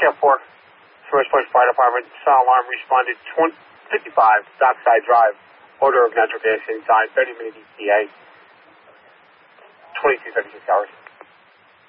Scale 4, First Place Fire Department, sound alarm responded 55 Dockside Drive, order of natural gas inside, 30-minute ETA, 22:36 hours.